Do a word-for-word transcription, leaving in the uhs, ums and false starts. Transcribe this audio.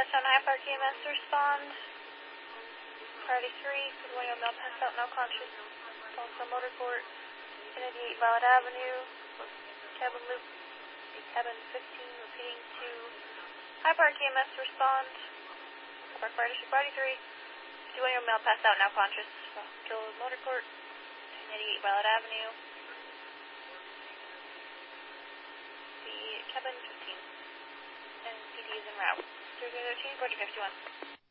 touchdown High Park E M S respond. Priority three, good morning, male passed out, now conscious. Also motor court, eighty-eight Violet Avenue, cabin loop, cabin fifteen, repeating to High Park E M S respond. High Park Fire District Priority three, fifty-one-year-old male passed out, now conscious. Kill motor court, eighty-eight Violet Avenue. The cabin fifteen, and P D is en route. zero zero two, Project fifty-one.